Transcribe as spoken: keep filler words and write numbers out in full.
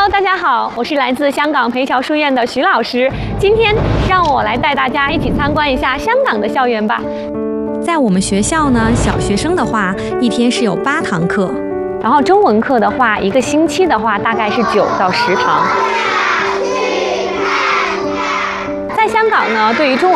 Hello， 大家好，我是来自香港培侨书院的徐老师。今天让我来带大家一起参观一下香港的校园吧。 在我们学校呢，小学生的话，一天是有八堂课， 然后中文课的话，一个星期的话大概是九到十堂。在香港呢，对于中文